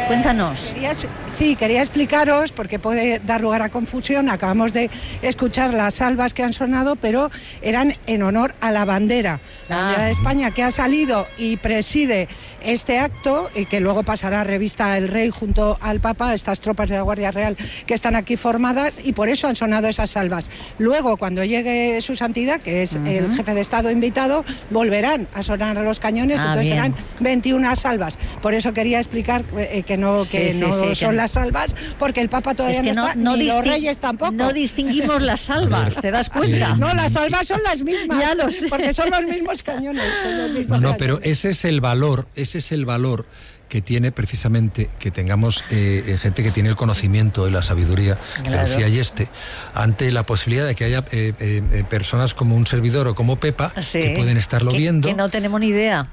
Cuéntanos. Quería explicaros, porque puede dar lugar a confusión. Acabamos de escuchar las salvas que han sonado, pero eran en honor a la bandera de España, que ha salido y preside este acto y que luego pasará a revista el rey junto al Papa, estas tropas de la Guardia Real que están aquí formadas, y por eso han sonado esas salvas. Luego, cuando llegue su santidad, que es el jefe de Estado invitado, volverán a sonar los cañones, entonces serán 21 salvas. Por eso quería explicar que no son las salvas, porque el Papa todavía no está, ni los reyes tampoco. No distinguimos las salvas, ¿te das cuenta? No, las salvas son las mismas, ya lo sé, porque son los mismos cañones. Pero ese es el valor que tiene precisamente que tengamos gente que tiene el conocimiento y la sabiduría, que decía Yeste, ante la posibilidad de que haya personas como un servidor o como Pepa, que pueden estarlo viendo. Que no tenemos ni idea.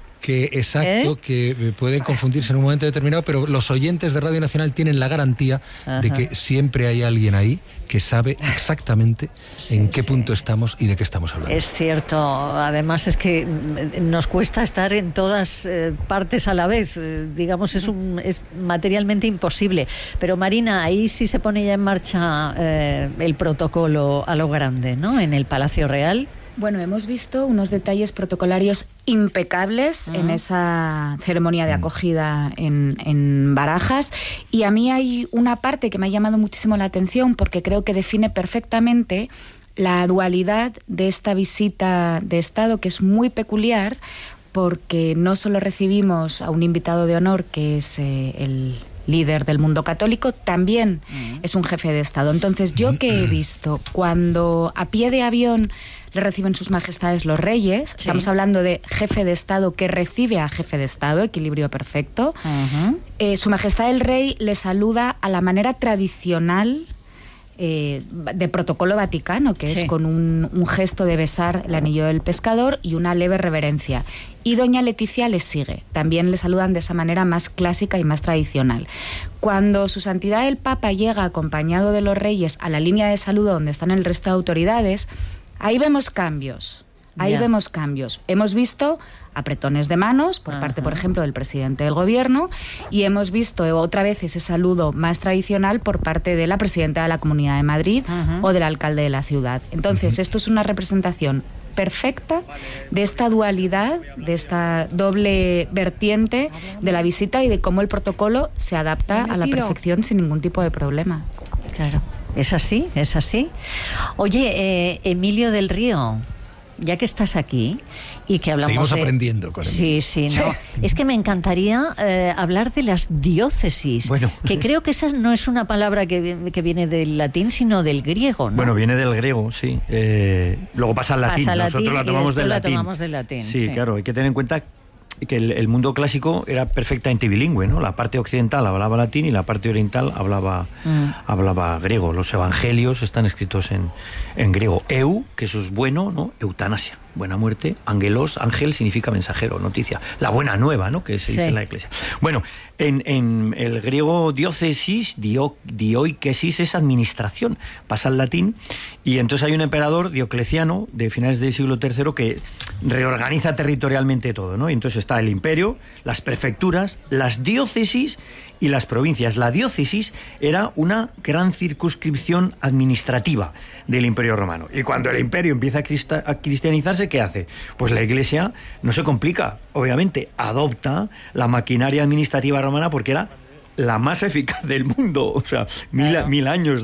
Que pueden confundirse en un momento determinado, pero los oyentes de Radio Nacional tienen la garantía de que siempre hay alguien ahí que sabe exactamente en qué punto estamos y de qué estamos hablando. Es cierto, además es que nos cuesta estar en todas partes a la vez, digamos, es materialmente imposible. Pero Marina, ahí sí se pone ya en marcha el protocolo a lo grande, ¿no? En el Palacio Real. Bueno, hemos visto unos detalles protocolarios impecables en esa ceremonia de acogida en Barajas, y a mí hay una parte que me ha llamado muchísimo la atención porque creo que define perfectamente la dualidad de esta visita de Estado, que es muy peculiar porque no solo recibimos a un invitado de honor que es el líder del mundo católico, también es un jefe de Estado. Entonces, yo que he visto cuando a pie de avión le reciben sus majestades los reyes, estamos hablando de jefe de Estado que recibe a jefe de Estado, equilibrio perfecto, su majestad el rey le saluda a la manera tradicional de protocolo vaticano, que es con un gesto de besar el anillo del pescador y una leve reverencia. Y doña Leticia les sigue. También le saludan de esa manera más clásica y más tradicional. Cuando su santidad el Papa llega acompañado de los reyes a la línea de saludo donde están el resto de autoridades, ahí vemos cambios. Vemos cambios. Hemos visto apretones de manos por parte, por ejemplo, del presidente del gobierno, y hemos visto otra vez ese saludo más tradicional por parte de la presidenta de la Comunidad de Madrid o del alcalde de la ciudad. Entonces, esto es una representación perfecta de esta dualidad, de esta doble vertiente de la visita y de cómo el protocolo se adapta a la perfección sin ningún tipo de problema. Claro. Es así, es así. Oye, Emilio del Río, ya que estás aquí y que hablamos seguimos aprendiendo con él. Sí. Es que me encantaría hablar de las diócesis, que creo que esa no es una palabra que viene del latín, sino del griego, ¿no? Bueno, viene del griego, sí. Luego pasa al latín, nosotros la tomamos del latín. Sí, claro, hay que tener en cuenta que el mundo clásico era perfectamente bilingüe, ¿no? La parte occidental hablaba latín y la parte oriental hablaba griego. Los evangelios están escritos en griego. Eu, que eso es bueno, ¿no? Eutanasia, buena muerte. Angelos, ángel significa mensajero, noticia. La buena nueva, ¿no? Que se dice en la Iglesia. Bueno, en el griego diócesis, dioikesis es administración, pasa al latín, y entonces hay un emperador, Diocleciano, de finales del siglo III, que reorganiza territorialmente todo, ¿no? Y entonces está el imperio, las prefecturas, las diócesis y las provincias. La diócesis era una gran circunscripción administrativa del Imperio Romano. Y cuando el imperio empieza a cristianizarse, ¿qué hace? Pues la Iglesia no se complica, obviamente, adopta la maquinaria administrativa romana porque era la más eficaz del mundo, o sea, mil años,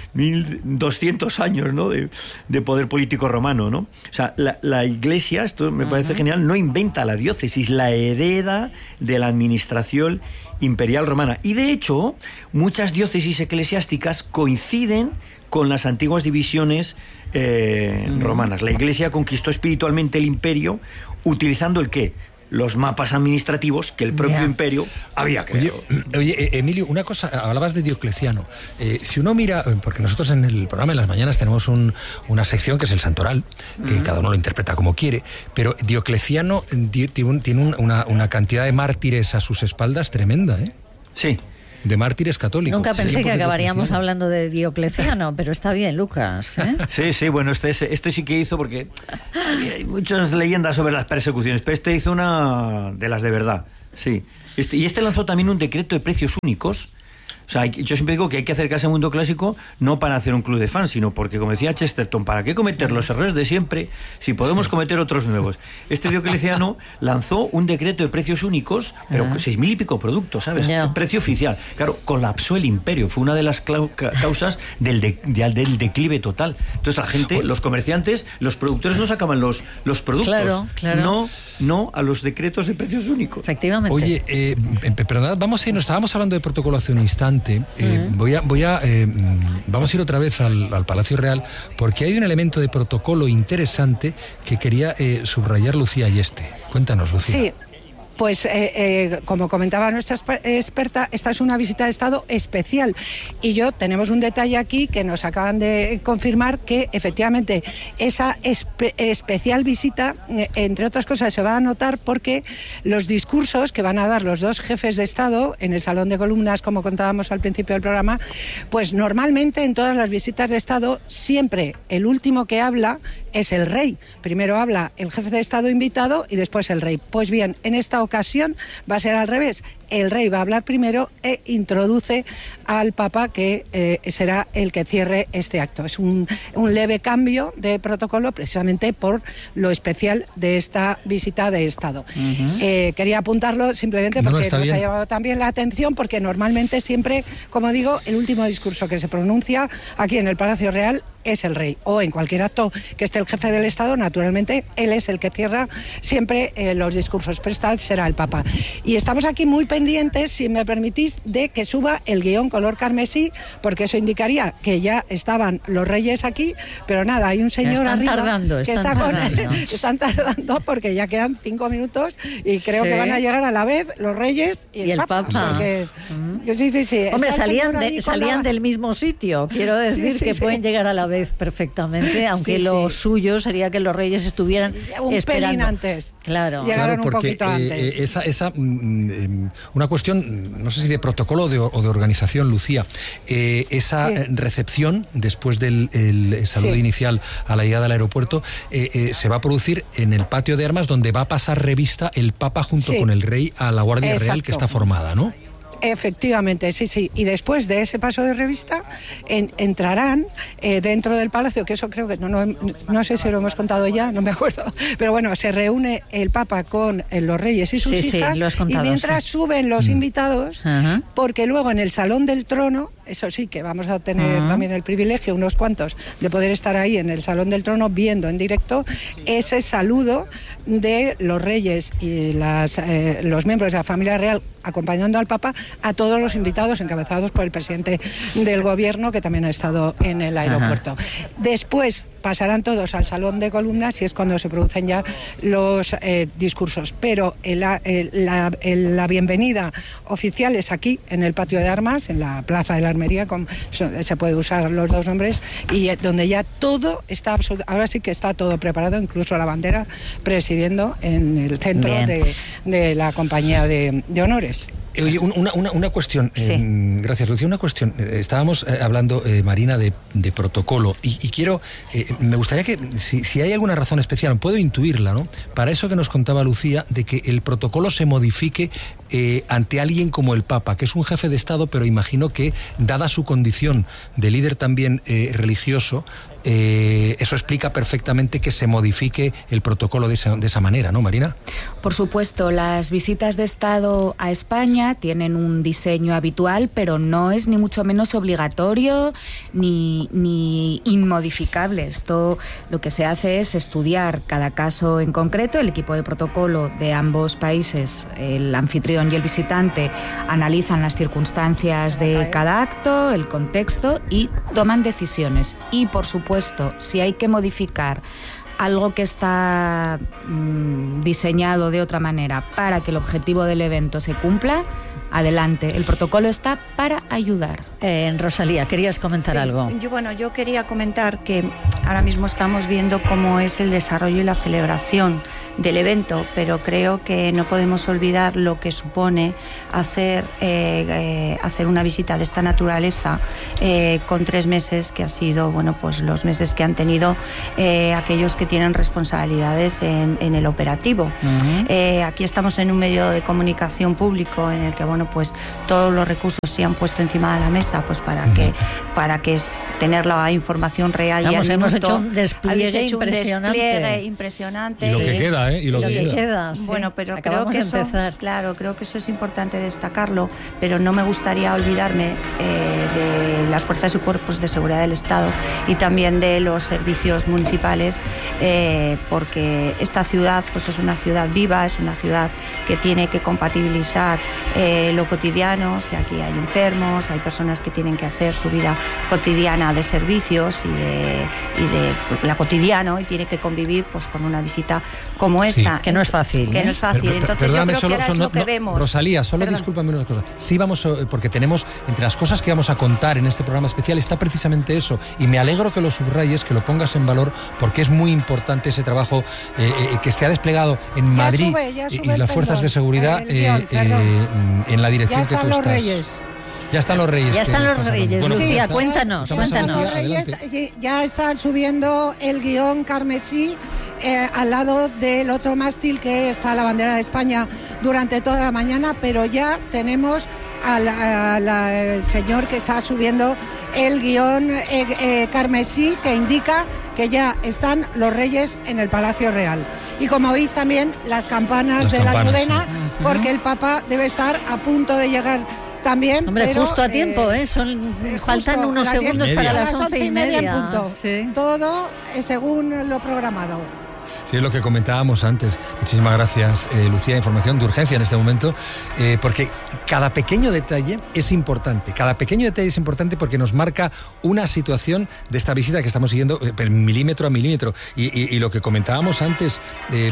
1200 años, ¿no? de poder político romano, ¿no? O sea, la Iglesia, esto me parece genial, no inventa la diócesis, la hereda de la administración imperial romana. Y de hecho, muchas diócesis eclesiásticas coinciden con las antiguas divisiones romanas. La Iglesia conquistó espiritualmente el imperio utilizando ¿el qué? Los mapas administrativos que el propio imperio había creado. Oye, Emilio, una cosa, hablabas de Diocleciano. Si uno mira, porque nosotros en el programa en las mañanas tenemos una sección que es el Santoral, que cada uno lo interpreta como quiere, pero Diocleciano tiene una cantidad de mártires a sus espaldas tremenda, ¿eh? Sí. De mártires católicos. Nunca pensé que acabaríamos hablando de Diocleciano, pero está bien, Lucas, ¿eh? Sí, bueno, este sí que hizo, porque hay muchas leyendas sobre las persecuciones, pero este hizo una de las de verdad, sí. Este lanzó también un decreto de precios únicos. O sea, yo siempre digo que hay que acercarse al mundo clásico no para hacer un club de fans, sino porque, como decía Chesterton, ¿para qué cometer los errores de siempre si podemos cometer otros nuevos? Este Diocleciano lanzó un decreto de precios únicos, pero 6.000 y pico productos, ¿sabes? El precio oficial. Claro, colapsó el imperio, fue una de las causas del declive total. Entonces la gente, los comerciantes, los productores no sacaban los productos. Claro. No a los decretos de precios únicos. Efectivamente. Oye, perdonad, estábamos hablando de protocolo hace un instante. Vamos a ir otra vez al Palacio Real, porque hay un elemento de protocolo interesante que quería subrayar Lucía Ayeste. Cuéntanos, Lucía. Sí. Pues como comentaba nuestra experta, esta es una visita de Estado especial y tenemos un detalle aquí que nos acaban de confirmar que efectivamente esa especial visita, entre otras cosas, se va a notar porque los discursos que van a dar los dos jefes de Estado en el Salón de Columnas, como contábamos al principio del programa, pues normalmente en todas las visitas de Estado siempre el último que habla es el rey. Primero habla el jefe de Estado invitado y después el rey. Pues bien, en esta ocasión va a ser al revés. El rey va a hablar primero e introduce al Papa, que será el que cierre este acto. Es un leve cambio de protocolo precisamente por lo especial de esta visita de Estado. Quería apuntarlo simplemente porque nos ha llamado también la atención, porque normalmente siempre, como digo, el último discurso que se pronuncia aquí en el Palacio Real es el rey, o en cualquier acto que esté el jefe del Estado, naturalmente él es el que cierra siempre los discursos, pero esta vez será el Papa. Y estamos aquí muy pendientes, si me permitís, de que suba el guión color carmesí, porque eso indicaría que ya estaban los reyes aquí, pero nada, hay un señor arriba que está con él. Están tardando porque ya quedan 5 minutos y creo que van a llegar a la vez los reyes y el Papa. Porque, sí. Hombre, salían del mismo sitio, quiero decir que pueden llegar a la vez perfectamente, aunque lo suyo sería que los reyes estuvieran esperando antes. Claro, llegaron porque un poquito antes. Una cuestión, no sé si de protocolo o de organización, Lucía, esa recepción después del saludo inicial a la llegada al aeropuerto se va a producir en el patio de armas, donde va a pasar revista el Papa junto con el rey a la Guardia Real que está formada, ¿no? Efectivamente, sí. Y después de ese paso de revista entrarán dentro del palacio, que eso creo que no sé si lo hemos contado ya, no me acuerdo, pero bueno, se reúne el Papa con los reyes y sus hijas, lo has contado, y mientras suben los invitados, porque luego en el Salón del Trono, eso sí, que vamos a tener también el privilegio, unos cuantos, de poder estar ahí en el Salón del Trono viendo en directo ese saludo de los reyes y los miembros de la familia real acompañando al Papa, a todos los invitados encabezados por el presidente del gobierno, que también ha estado en el aeropuerto. Después pasarán todos al Salón de Columnas y es cuando se producen ya los discursos. Pero la bienvenida oficial es aquí, en el patio de armas, en la Plaza de la Armería, se puede usar los dos nombres, y donde ya todo está ahora sí que está todo preparado, incluso la bandera presidiendo en el centro de la compañía de honores. Oye, una cuestión, gracias Lucía, una cuestión, estábamos hablando, Marina, de protocolo y quiero, me gustaría que si hay alguna razón especial, puedo intuirla, ¿no? Para eso que nos contaba Lucía, de que el protocolo se modifique ante alguien como el Papa, que es un jefe de Estado, pero imagino que, dada su condición de líder también religioso, eso explica perfectamente que se modifique el protocolo de esa manera, ¿no, Marina? Por supuesto, las visitas de Estado a España tienen un diseño habitual, pero no es ni mucho menos obligatorio ni inmodificable. Esto lo que se hace es estudiar cada caso en concreto. El equipo de protocolo de ambos países, el anfitrión y el visitante, analizan las circunstancias de cada acto, el contexto, y toman decisiones. Y, por supuesto, si hay que modificar algo que está diseñado de otra manera para que el objetivo del evento se cumpla, adelante. El protocolo está para ayudar. Rosalía, ¿querías comentar algo? Yo quería comentar que ahora mismo estamos viendo cómo es el desarrollo y la celebración del evento, pero creo que no podemos olvidar lo que supone hacer una visita de esta naturaleza con 3 meses, que ha sido, bueno, pues los meses que han tenido aquellos que tienen responsabilidades en el operativo. Aquí estamos en un medio de comunicación público en el que, bueno, pues todos los recursos se han puesto encima de la mesa, pues para que tener la información real. Vamos, y hemos hecho un despliegue impresionante. Y lo que queda, ¿eh? Y lo que queda. Sí. Bueno, pero acabamos creo que de empezar. creo que eso es importante destacarlo, pero no me gustaría olvidarme de las fuerzas y cuerpos de seguridad del Estado y también de los servicios municipales, porque esta ciudad pues es una ciudad viva, es una ciudad que tiene que compatibilizar lo cotidiano. O sea, aquí hay enfermos, hay personas que tienen que hacer su vida cotidiana de servicios y de la cotidiano, y tiene que convivir pues con una visita como esta. Sí, que no es fácil. Que no es fácil. Entonces yo creo que ahora es lo que vemos. Rosalía, discúlpame una cosa. Sí, porque tenemos, entre las cosas que vamos a contar en este programa especial está precisamente eso, y me alegro que lo subrayes, que lo pongas en valor, porque es muy importante ese trabajo que se ha desplegado en Madrid y las fuerzas de seguridad en la dirección que tú estás. Ya están los Reyes. Ya están los Reyes. Bueno, Lucía, cuéntanos. Los Reyes ya están subiendo el guión carmesí al lado del otro mástil que está la bandera de España durante toda la mañana, pero ya tenemos al señor que está subiendo el guión carmesí, que indica que ya están los Reyes en el Palacio Real. Y como veis también las campanas de la Almudena, sí. Porque el Papa debe estar a punto de llegar también. Hombre, pero, justo a tiempo, faltan unos segundos para las 11:30 en punto. Sí. Todo según lo programado. Sí, es lo que comentábamos antes. Muchísimas gracias, Lucía. Información de urgencia en este momento, porque cada pequeño detalle es importante. Cada pequeño detalle es importante porque nos marca una situación de esta visita que estamos siguiendo milímetro a milímetro. Y lo que comentábamos antes,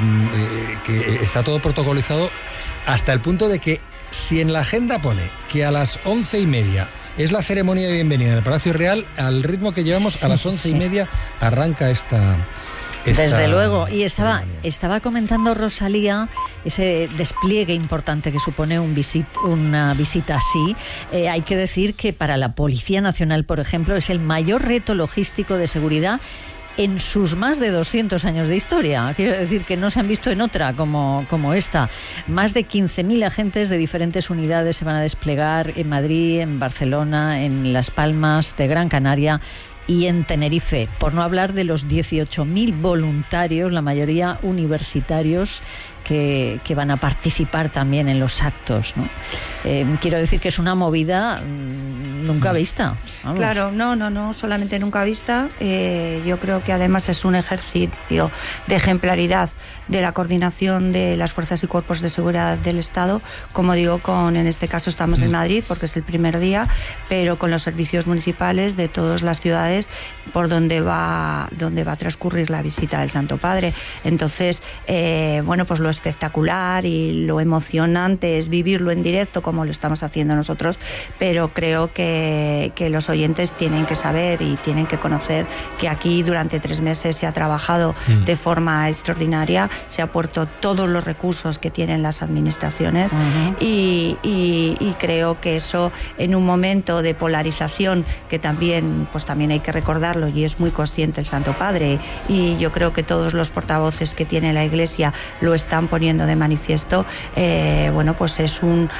que está todo protocolizado hasta el punto de que si en la agenda pone que a las 11:30 es la ceremonia de bienvenida en el Palacio Real, al ritmo que llevamos, a las 11:30 arranca esta... Desde luego, y estaba comentando Rosalía ese despliegue importante que supone una visita así. Hay que decir que para la Policía Nacional, por ejemplo, es el mayor reto logístico de seguridad en sus más de 200 años de historia. Quiero decir que no se han visto en otra como esta. Más de 15.000 agentes de diferentes unidades se van a desplegar en Madrid, en Barcelona, en Las Palmas de Gran Canaria y en Tenerife, por no hablar de los 18.000 voluntarios, la mayoría universitarios, que van a participar también en los actos, ¿no? Quiero decir que es una movida nunca vista. Vamos. Claro, no, solamente nunca vista. Yo creo que además es un ejercicio de ejemplaridad de la coordinación de las fuerzas y cuerpos de seguridad del Estado. Como digo, en este caso estamos en Madrid porque es el primer día, pero con los servicios municipales de todas las ciudades por donde va a transcurrir la visita del Santo Padre. Entonces, bueno, pues lo espectacular y lo emocionante es vivirlo en directo como lo estamos haciendo nosotros, pero creo que los oyentes tienen que saber y tienen que conocer que aquí durante 3 meses se ha trabajado de forma extraordinaria, se ha puesto todos los recursos que tienen las administraciones y creo que eso, en un momento de polarización que también hay que recordarlo, y es muy consciente el Santo Padre, y yo creo que todos los portavoces que tiene la Iglesia lo están poniendo de manifiesto, bueno, pues es un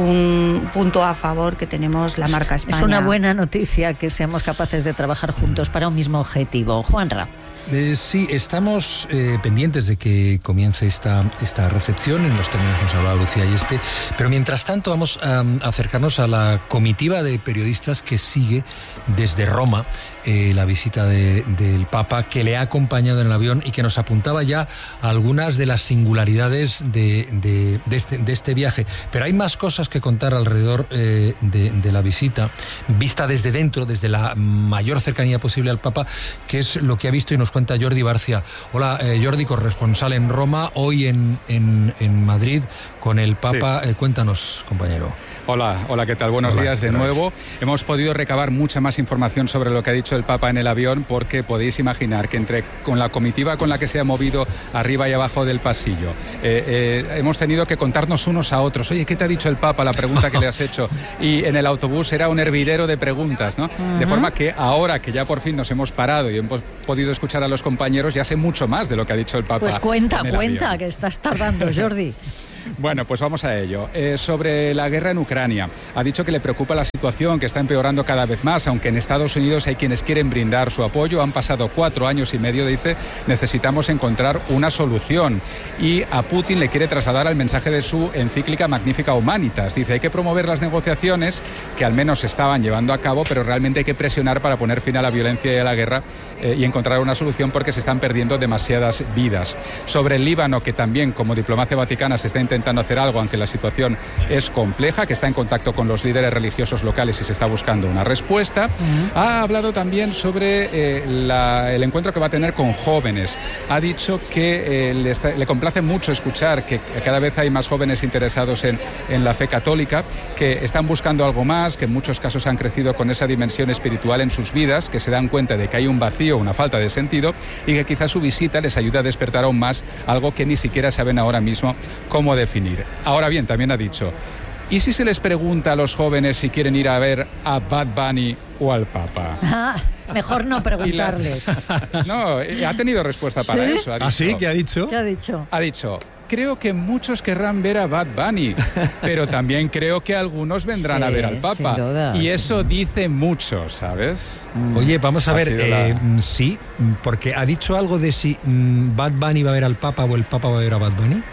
punto a favor que tenemos la marca España. Es una buena noticia que seamos capaces de trabajar juntos para un mismo objetivo. Juanra. Sí, estamos pendientes de que comience esta recepción, en los términos que nos ha hablado Lucía y pero mientras tanto vamos a acercarnos a la comitiva de periodistas que sigue desde Roma la visita del Papa, que le ha acompañado en el avión y que nos apuntaba ya a algunas de las singularidades particularidades de este viaje. Pero hay más cosas que contar alrededor de la visita, vista desde dentro, desde la mayor cercanía posible al Papa, que es lo que ha visto y nos cuenta Jordi Barcia. Hola, Jordi, corresponsal en Roma, hoy en Madrid con el Papa. Sí. Cuéntanos, compañero. Hola, ¿qué tal? Buenos días de nuevo. Hemos podido recabar mucha más información sobre lo que ha dicho el Papa en el avión, porque podéis imaginar que con la comitiva con la que se ha movido arriba y abajo del pasillo, hemos tenido que contarnos unos a otros. Oye, ¿qué te ha dicho el Papa? La pregunta que le has hecho. Y en el autobús era un hervidero de preguntas, ¿no? Uh-huh. De forma que ahora que ya por fin nos hemos parado y hemos podido escuchar a los compañeros, ya sé mucho más de lo que ha dicho el Papa. Pues cuenta, que estás tardando, Jordi. Bueno, pues vamos a ello. Sobre la guerra en Ucrania, ha dicho que le preocupa la situación, que está empeorando cada vez más, aunque en Estados Unidos hay quienes quieren brindar su apoyo. Han pasado 4 años y medio, dice, necesitamos encontrar una solución. Y a Putin le quiere trasladar el mensaje de su encíclica Magnificat Humanitas. Dice, hay que promover las negociaciones que al menos se estaban llevando a cabo, pero realmente hay que presionar para poner fin a la violencia y a la guerra y encontrar una solución, porque se están perdiendo demasiadas vidas. Sobre el Líbano, que también como diplomacia vaticana se está intentando hacer algo, aunque la situación es compleja, que está en contacto con los líderes religiosos locales y se está buscando una respuesta. Ha hablado también sobre el encuentro que va a tener con jóvenes. Ha dicho que le complace mucho escuchar que cada vez hay más jóvenes interesados en la fe católica, que están buscando algo más, que en muchos casos han crecido con esa dimensión espiritual en sus vidas, que se dan cuenta de que hay un vacío, una falta de sentido, y que quizás su visita les ayuda a despertar aún más algo que ni siquiera saben ahora mismo cómo definir. Ahora bien, también ha dicho, ¿y si se les pregunta a los jóvenes si quieren ir a ver a Bad Bunny o al Papa? Mejor no preguntarles. No, ha tenido respuesta para eso. ¿Ah, sí? ¿Qué ha dicho? ¿Qué ha dicho? Ha dicho, creo que muchos querrán ver a Bad Bunny, pero también creo que algunos vendrán a ver al Papa. Sin duda, y eso dice mucho, ¿sabes? Oye, vamos a ver, sí, porque ha dicho algo de si Bad Bunny va a ver al Papa o el Papa va a ver a Bad Bunny.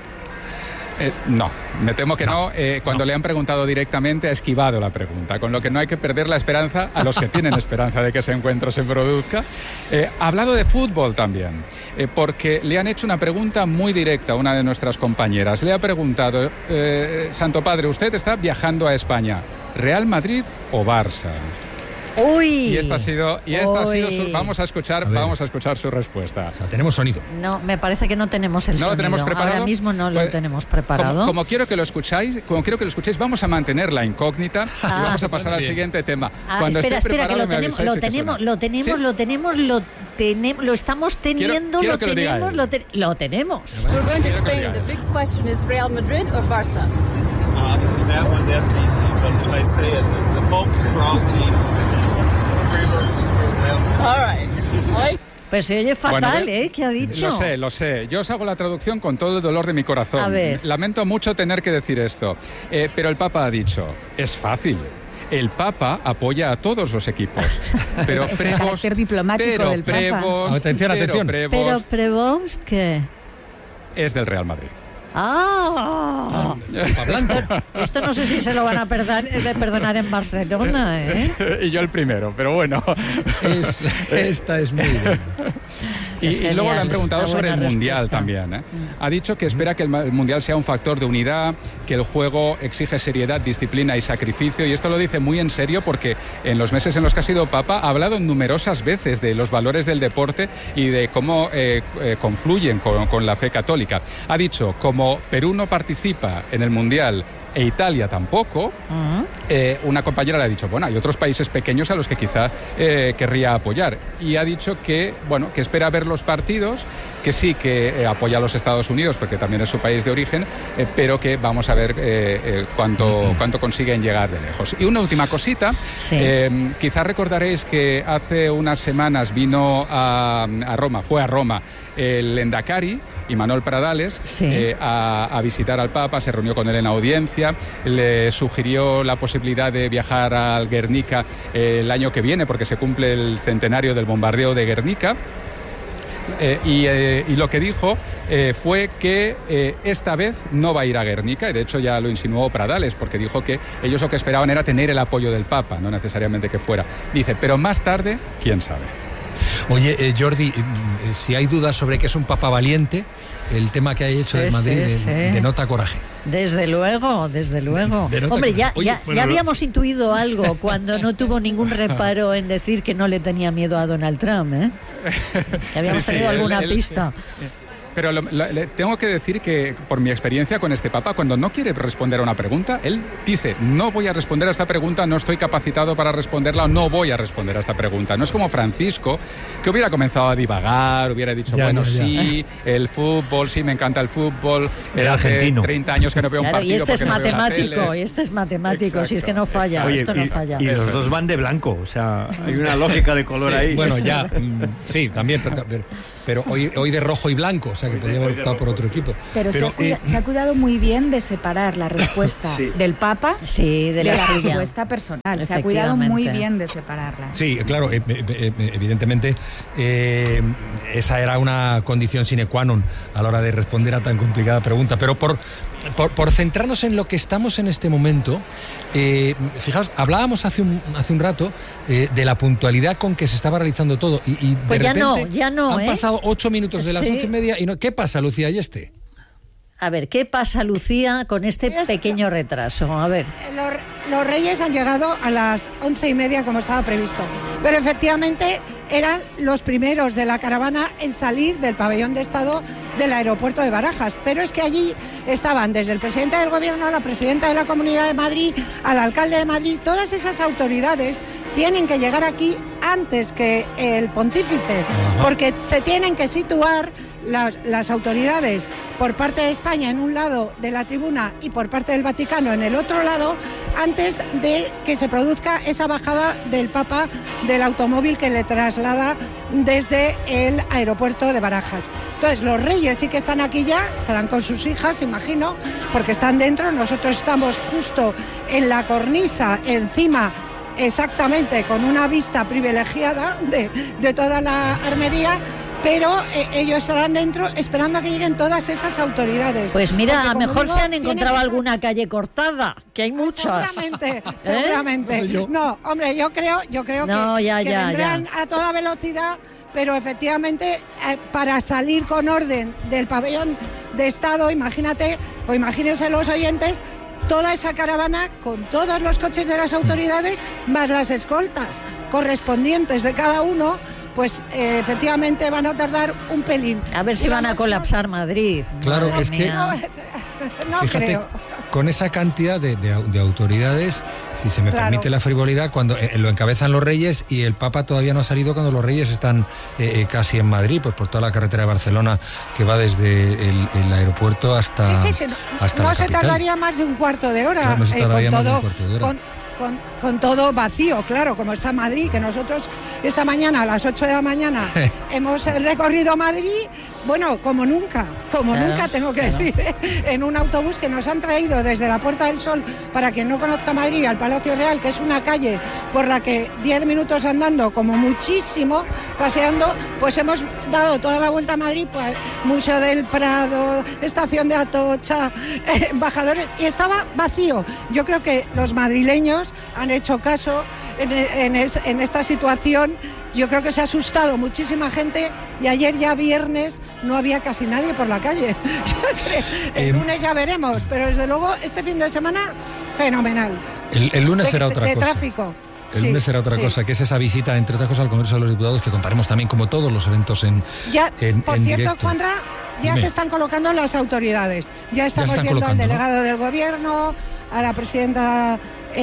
No, me temo que no. Cuando le han preguntado directamente, ha esquivado la pregunta, con lo que no hay que perder la esperanza a los que tienen esperanza de que ese encuentro se produzca. Ha hablado de fútbol también, porque le han hecho una pregunta muy directa a una de nuestras compañeras. Le ha preguntado, Santo Padre, usted está viajando a España, ¿Real Madrid o Barça? Uy. Y esta ha sido su, vamos a escuchar su respuesta. O sea, tenemos sonido. No, me parece que no tenemos el sonido. ¿No lo tenemos preparado? Ahora mismo no lo tenemos preparado. Como quiero que lo escuchéis, vamos a mantener la incógnita y vamos a pasar al siguiente tema. Cuando espera, que lo tenemos, lo estamos teniendo, lo tenemos. We're going to Spain. The big question is Real Madrid or Barça? That one, that's easy, but I say it, the bulk for all teams, 3 versus 4. All right. Pues se oye fatal, ¿Qué ha dicho? Lo sé. Yo os hago la traducción con todo el dolor de mi corazón. A ver. Lamento mucho tener que decir esto, pero el Papa ha dicho, es fácil. El Papa apoya a todos los equipos. Pero es el carácter diplomático del Papa. Atención. Pero Prevost, ¿qué? Es del Real Madrid. Esto no sé si se lo van a perdonar en Barcelona, Y yo el primero, pero bueno. Esta es muy buena. Y luego le han preguntado sobre el Mundial también. Ha dicho que espera que el Mundial sea un factor de unidad, que el juego exige seriedad, disciplina y sacrificio, y esto lo dice muy en serio porque en los meses en los que ha sido Papa ha hablado numerosas veces de los valores del deporte y de cómo confluyen con la fe católica. Ha dicho, como Perú no participa en el Mundial e Italia tampoco, una compañera le ha dicho, bueno, hay otros países pequeños a los que quizá querría apoyar, y ha dicho que, bueno, que espera ver los partidos, que sí que apoya a los Estados Unidos porque también es su país de origen, pero que vamos a ver cuánto consiguen llegar de lejos. Y una última cosita, quizá recordaréis que hace unas semanas vino a Roma, fue a Roma el Endacari, Imanol Pradales, a visitar al Papa, se reunió con él en audiencia, le sugirió la posibilidad de viajar al Guernica el año que viene porque se cumple el centenario del bombardeo de Guernica. Y lo que dijo fue que esta vez no va a ir a Guernica, y de hecho ya lo insinuó Pradales, porque dijo que ellos lo que esperaban era tener el apoyo del Papa, no necesariamente que fuera. Dice, pero más tarde, quién sabe. Oye, Jordi, si hay dudas sobre que es un papa valiente, el tema que hay hecho de Madrid denota coraje. Desde luego, desde luego. Hombre, ya habíamos intuido algo cuando no tuvo ningún reparo en decir que no le tenía miedo a Donald Trump, ¿eh? Ya habíamos tenido alguna pista. Pero tengo que decir que, por mi experiencia con este papa, cuando no quiere responder a una pregunta, él dice, no voy a responder a esta pregunta, no estoy capacitado para responderla, o no voy a responder a esta pregunta. No es como Francisco, que hubiera comenzado a divagar, hubiera dicho, sí, el fútbol, sí, me encanta el fútbol. Era argentino. 30 años que no veo un partido. Y este es matemático, exacto, si es que no falla, oye, esto no falla. Y los dos van de blanco, o sea, hay una lógica de color ahí. Bueno, ya, sí, también, pero hoy de rojo y blanco, o sea que podía haber optado por otro equipo. Pero se ha cuidado muy bien de separar la respuesta del Papa de la respuesta personal. Se ha cuidado muy bien de separarla. Sí, claro, evidentemente esa era una condición sine qua non a la hora de responder a tan complicada pregunta. Pero por centrarnos en lo que estamos en este momento, fijaos, hablábamos hace un rato de la puntualidad con que se estaba realizando todo y pues de repente ya no, han pasado 8 minutos de las 11:30 y no. ¿Qué pasa, Lucía Ayeste? A ver, ¿qué pasa, Lucía, con este pequeño retraso? A ver. Los Reyes han llegado a las 11:30 como estaba previsto, pero efectivamente eran los primeros de la caravana en salir del pabellón de Estado del aeropuerto de Barajas, pero es que allí estaban desde el presidente del gobierno, la presidenta de la Comunidad de Madrid, al alcalde de Madrid. Todas esas autoridades tienen que llegar aquí antes que el pontífice, porque se tienen que situar las autoridades por parte de España en un lado de la tribuna y por parte del Vaticano en el otro lado, antes de que se produzca esa bajada del Papa del automóvil que le traslada desde el aeropuerto de Barajas. Entonces los Reyes sí que están aquí ya, estarán con sus hijas, imagino, porque están dentro. Nosotros estamos justo en la cornisa, encima, exactamente, con una vista privilegiada de toda la armería, pero ellos estarán dentro esperando a que lleguen todas esas autoridades. Pues mira, a lo mejor se han encontrado alguna calle cortada, que hay muchas. Seguramente. No, hombre, yo creo que vendrán a toda velocidad, pero efectivamente para salir con orden del pabellón de Estado, imagínense los oyentes, toda esa caravana con todos los coches de las autoridades más las escoltas correspondientes de cada uno, pues efectivamente van a tardar un pelín. A ver si van a colapsar Madrid. Claro, es que no fíjate, creo. Con esa cantidad de autoridades, si se me permite la frivolidad, cuando lo encabezan los Reyes y el Papa todavía no ha salido, cuando los Reyes están casi en Madrid, pues por toda la carretera de Barcelona que va desde el aeropuerto hasta no la capital. Se tardaría más de un cuarto de hora. Claro, no se tardaría más de un cuarto de hora. Con todo vacío, claro, como está Madrid, que nosotros esta mañana a las 8 de la mañana hemos recorrido Madrid, bueno, como nunca tengo que decir, en un autobús que nos han traído desde la Puerta del Sol, para quien no conozca Madrid, al Palacio Real, que es una calle por la que 10 minutos andando, como muchísimo, paseando, pues hemos dado toda la vuelta a Madrid, pues Museo del Prado, Estación de Atocha, embajadores, y estaba vacío. Yo creo que los madrileños han hecho caso en esta situación. Yo creo que se ha asustado muchísima gente y ayer ya viernes no había casi nadie por la calle. El lunes ya veremos, pero desde luego este fin de semana fenomenal. El lunes será otra cosa. De tráfico. El lunes será otra cosa, que es esa visita, entre otras cosas, al Congreso de los Diputados, que contaremos también, como todos los eventos en Por cierto, directo. Juanra, ya se están colocando las autoridades. Ya estamos viendo al delegado del Gobierno, a la presidenta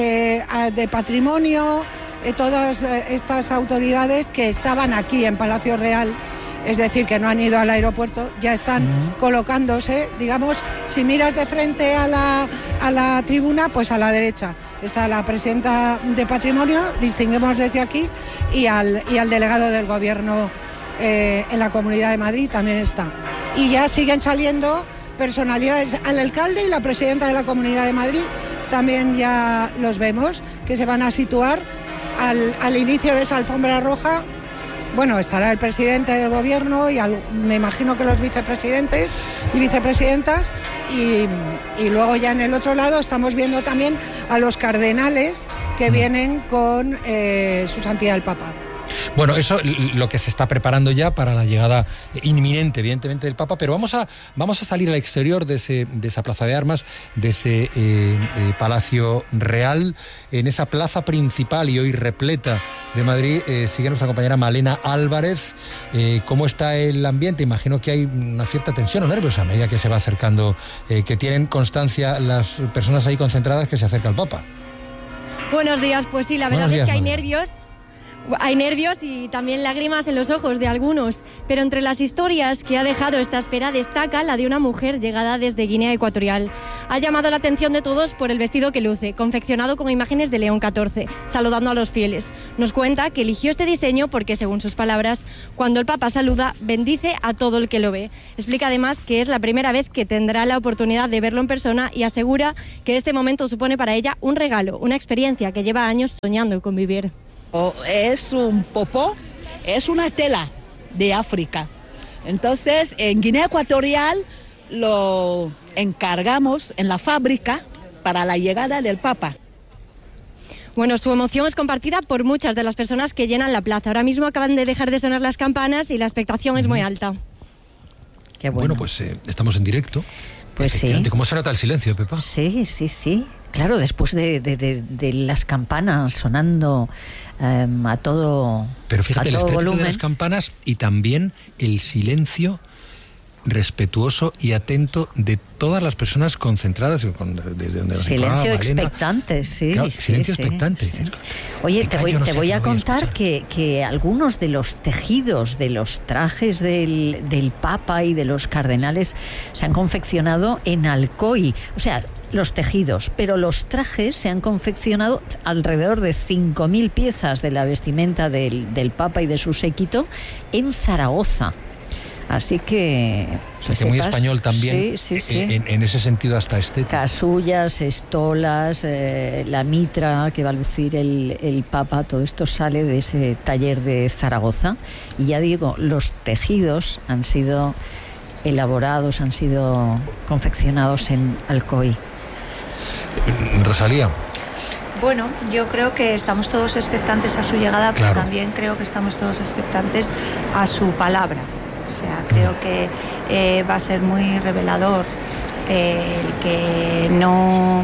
de Patrimonio, todas estas autoridades que estaban aquí en Palacio Real, es decir, que no han ido al aeropuerto, ya están colocándose, digamos, si miras de frente a la tribuna, pues a la derecha está la presidenta de Patrimonio, distinguimos desde aquí, y al delegado del Gobierno en la Comunidad de Madrid también está. Y ya siguen saliendo personalidades, al alcalde y la presidenta de la Comunidad de Madrid también ya los vemos, que se van a situar al inicio de esa alfombra roja. Bueno, estará el presidente del Gobierno y me imagino que los vicepresidentes y vicepresidentas, y luego ya en el otro lado estamos viendo también a los cardenales que vienen con su santidad el Papa. Bueno, eso lo que se está preparando ya para la llegada inminente, evidentemente, del Papa, pero vamos a salir al exterior de esa plaza de armas, de ese Palacio Real, en esa plaza principal y hoy repleta de Madrid. Sigue nuestra compañera Malena Álvarez. ¿Cómo está el ambiente? Imagino que hay una cierta tensión o nervios a medida que se va acercando, que tienen constancia las personas ahí concentradas que se acerca el Papa. Buenos días, pues sí, la verdad es que hay nervios. Hay nervios y también lágrimas en los ojos de algunos, pero entre las historias que ha dejado esta espera destaca la de una mujer llegada desde Guinea Ecuatorial. Ha llamado la atención de todos por el vestido que luce, confeccionado con imágenes de León XIV, saludando a los fieles. Nos cuenta que eligió este diseño porque, según sus palabras, cuando el Papa saluda, bendice a todo el que lo ve. Explica además que es la primera vez que tendrá la oportunidad de verlo en persona y asegura que este momento supone para ella un regalo, una experiencia que lleva años soñando con vivir. Es un popó, es una tela de África. Entonces, en Guinea Ecuatorial lo encargamos en la fábrica para la llegada del Papa. Bueno, su emoción es compartida por muchas de las personas que llenan la plaza. Ahora mismo acaban de dejar de sonar las campanas y la expectación es muy alta. Qué bueno. Bueno, pues estamos en directo. Pues sí. ¿Cómo se nota el silencio, Pepa? Sí. Claro, después de las campanas sonando a todo volumen. Pero fíjate, el estrépito de las campanas y también el silencio respetuoso y atento de todas las personas concentradas desde donde nos silencio expectante, sí. Claro, silencio expectante. Sí. Oye, te voy a contar que algunos de los tejidos de los trajes del Papa y de los cardenales se han confeccionado en Alcoy. O sea, los tejidos, pero los trajes se han confeccionado alrededor de 5.000 piezas de la vestimenta del Papa y de su séquito en Zaragoza. Así que... O sea, que muy español también, sí. En ese sentido hasta estético. Casullas, estolas, la mitra que va a lucir el Papa, todo esto sale de ese taller de Zaragoza. Y ya digo, los tejidos han sido elaborados, han sido confeccionados en Alcoy. Rosalía. Bueno, yo creo que estamos todos expectantes a su llegada, claro. Pero también creo que estamos todos expectantes a su palabra. O sea, creo que va a ser muy revelador el que no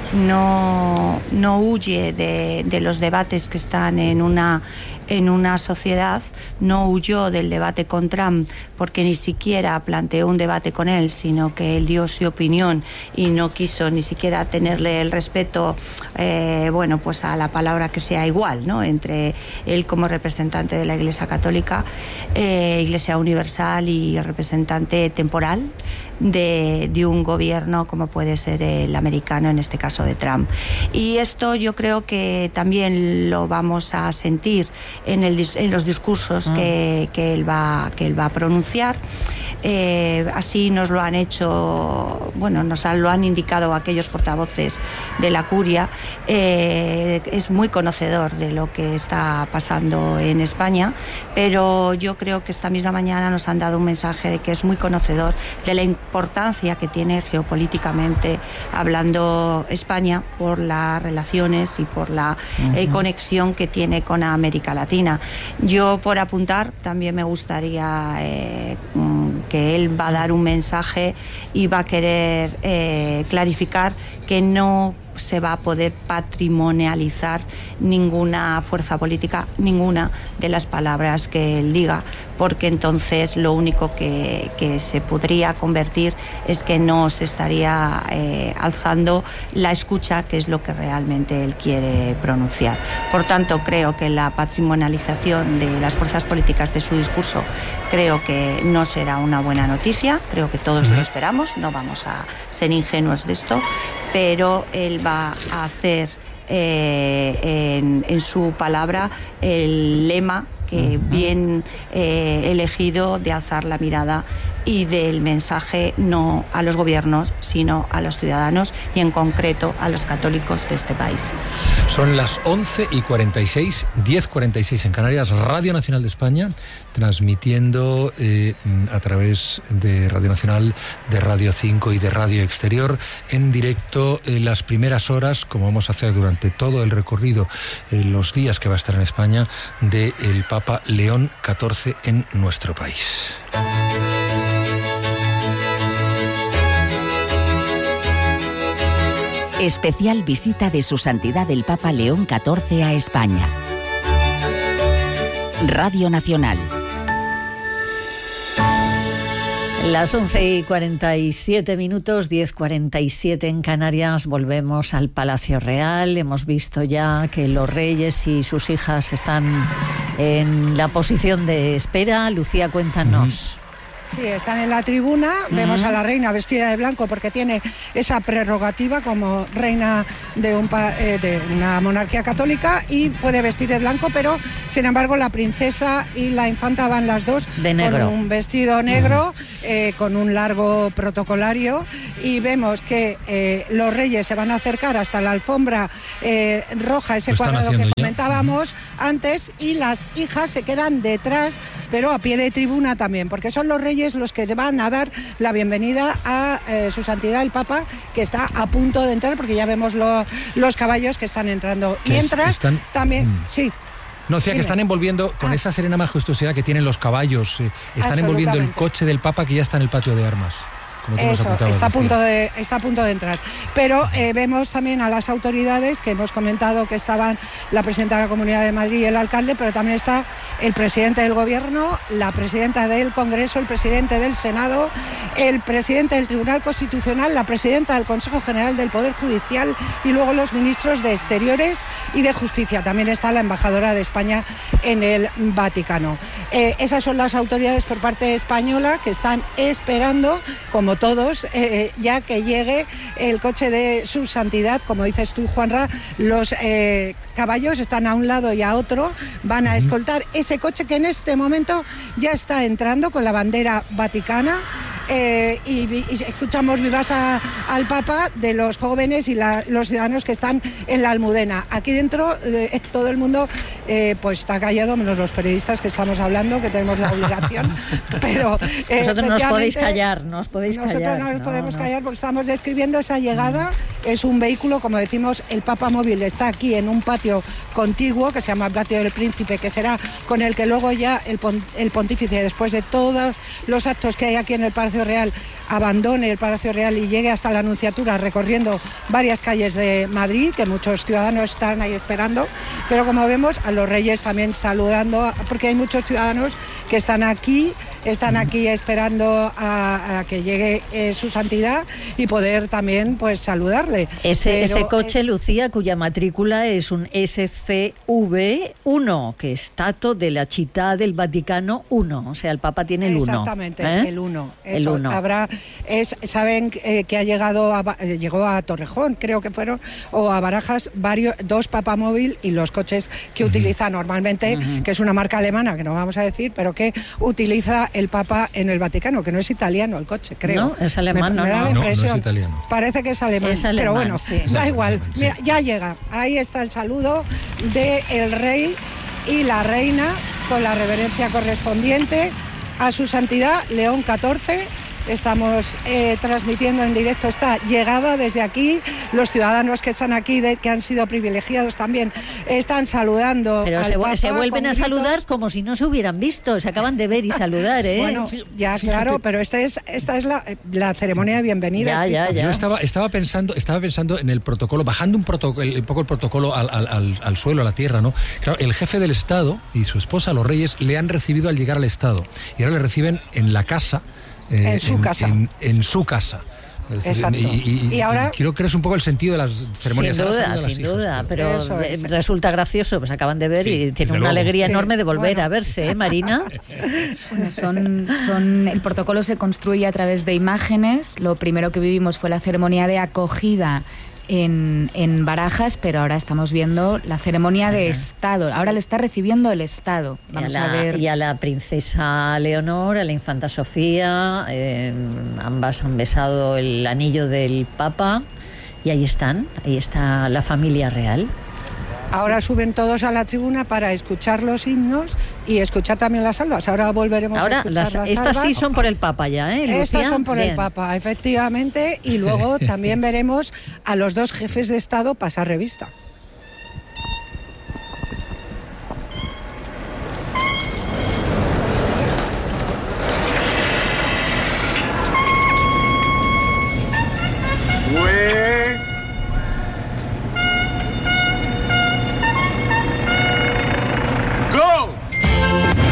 huye de los debates que están en una sociedad, no huyó del debate con Trump porque ni siquiera planteó un debate con él, sino que él dio su opinión y no quiso ni siquiera tenerle el respeto, pues a la palabra que sea igual, ¿no? Entre él como representante de la Iglesia Católica, Iglesia Universal y representante temporal de un gobierno como puede ser el americano, en este caso de Trump. Y esto yo creo que también lo vamos a sentir en los discursos que él va a pronunciar. Así nos lo han hecho, lo han indicado aquellos portavoces de la curia. Es muy conocedor de lo que está pasando en España, pero yo creo que esta misma mañana nos han dado un mensaje de que es muy conocedor de la importancia que tiene geopolíticamente hablando España por las relaciones y por la conexión que tiene con América Latina. Yo, por apuntar, también me gustaría que él va a dar un mensaje y va a querer clarificar que no se va a poder patrimonializar ninguna fuerza política, ninguna de las palabras que él diga, porque entonces lo único que se podría convertir es que no se estaría alzando la escucha, que es lo que realmente él quiere pronunciar. Por tanto, creo que la patrimonialización de las fuerzas políticas de su discurso creo que no será una buena noticia, creo que todos lo esperamos, no vamos a ser ingenuos de esto, pero él va a hacer en su palabra el lema que bien elegido de alzar la mirada y del mensaje no a los gobiernos, sino a los ciudadanos y en concreto a los católicos de este país. Son las 11:46, 10:46 en Canarias, Radio Nacional de España, transmitiendo a través de Radio Nacional, de Radio 5 y de Radio Exterior, en directo las primeras horas, como vamos a hacer durante todo el recorrido, los días que va a estar en España, del Papa León XIV en nuestro país. Especial visita de Su Santidad el Papa León XIV a España. Radio Nacional. Las 11:47, 10:47 en Canarias. Volvemos al Palacio Real. Hemos visto ya que los reyes y sus hijas están en la posición de espera. Lucía, cuéntanos. Sí, están en la tribuna, vemos a la reina vestida de blanco porque tiene esa prerrogativa como reina de una monarquía católica y puede vestir de blanco, pero sin embargo la princesa y la infanta van las dos de negro, con un vestido negro, con un largo protocolario, y vemos que los reyes se van a acercar hasta la alfombra roja, ese cuadrado que comentábamos antes, y las hijas se quedan detrás, pero a pie de tribuna también, porque son los reyes los que van a dar la bienvenida a Su Santidad el Papa, que está a punto de entrar, porque ya vemos los caballos que están entrando. Mientras también, sí. No, o sea, que están envolviendo con esa serena majestuosidad que tienen los caballos, están envolviendo el coche del Papa que ya está en el patio de armas. Eso, está a punto de entrar. Pero vemos también a las autoridades que hemos comentado que estaban la presidenta de la Comunidad de Madrid y el alcalde, pero también está el presidente del Gobierno, la presidenta del Congreso, el presidente del Senado, el presidente del Tribunal Constitucional, la presidenta del Consejo General del Poder Judicial y luego los ministros de Exteriores y de Justicia. También está la embajadora de España en el Vaticano. Esas son las autoridades por parte española que están esperando, como todos, ya que llegue el coche de Su Santidad. Como dices tú, Juanra, los caballos están a un lado y a otro, van a escoltar ese coche que en este momento ya está entrando con la bandera vaticana. Y escuchamos vivas al Papa de los jóvenes y los ciudadanos que están en la Almudena. Aquí dentro todo el mundo pues está callado, menos los periodistas que estamos hablando, que tenemos la obligación. Pero vosotros no os podéis callar, no os podéis callar. Nosotros no nos podemos callar porque estamos describiendo esa llegada. Es un vehículo, como decimos, el Papa móvil está aquí en un patio contiguo que se llama el Patio del Príncipe, que será con el que luego ya el pontífice, después de todos los actos que hay aquí en el Palacio Real, abandone el Palacio Real y llegue hasta la Nunciatura recorriendo varias calles de Madrid, que muchos ciudadanos están ahí esperando, pero como vemos a los reyes también saludando, porque hay muchos ciudadanos que están aquí esperando a que llegue Su Santidad y poder también pues saludarle. Ese coche, Lucía, cuya matrícula es un SCV-1, que es Stato de la Città del Vaticano 1, o sea, el Papa tiene el 1. Exactamente, el 1. El 1. Saben que llegó a Torrejón, creo que fueron, o a Barajas, dos Papamóvil y los coches que utiliza normalmente, que es una marca alemana, que no vamos a decir, pero que utiliza el Papa en el Vaticano, que no es italiano el coche, creo. No, es alemán, me da la impresión. No es italiano. Parece que es alemán, pero bueno, sí, da igual. Alemán, sí. Mira, ya llega. Ahí está el saludo del rey y la reina con la reverencia correspondiente a Su Santidad León XIV. Estamos transmitiendo en directo esta llegada desde aquí. Los ciudadanos que están aquí, que han sido privilegiados tamén, están saludando. Pero al Papa, se vuelven a saludar como si no se hubieran visto. Se acaban de ver y saludar, ¿eh? Bueno, ya claro, pero esta es la ceremonia de bienvenida. Ya. Yo estaba pensando en el protocolo, bajando un poco el protocolo al suelo, a la tierra, ¿no? Claro, el jefe del Estado y su esposa, los reyes, le han recibido al llegar al Estado. Y ahora le reciben en la casa. En su casa. En su casa. Exacto. Y ahora creo que es un poco el sentido de las ceremonias. Sin duda, pero resulta gracioso, pues acaban de ver y tienen una alegría enorme de volver a verse, ¿eh, Marina? Bueno, el protocolo se construye a través de imágenes. Lo primero que vivimos fue la ceremonia de acogida en Barajas, pero ahora estamos viendo la ceremonia de Estado. Ahora le está recibiendo el Estado. Vamos a ver. Y a la princesa Leonor, a la infanta Sofía, ambas han besado el anillo del Papa y ahí está la familia real. Ahora suben todos a la tribuna para escuchar los himnos y escuchar también las salvas. Ahora volveremos a escuchar las salvas. Estas sí son por el Papa ya, ¿eh, Lucía? Estas son por el Papa, efectivamente. Y luego también veremos a los dos jefes de Estado pasar revista.